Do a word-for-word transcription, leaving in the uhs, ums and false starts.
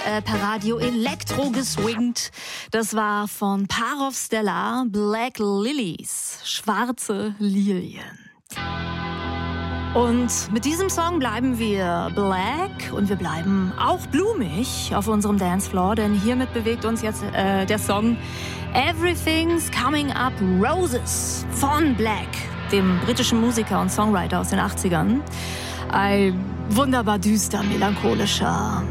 äh, per Radio Elektro geswingt. Das war von Parov Stellar, Black Lilies, schwarze Lilien. Und mit diesem Song bleiben wir black und wir bleiben auch blumig auf unserem Dancefloor, denn hiermit bewegt uns jetzt äh, der Song Everything's Coming Up Roses von Black, dem britischen Musiker und Songwriter aus den achtzigern. Ein wunderbar düster, melancholischer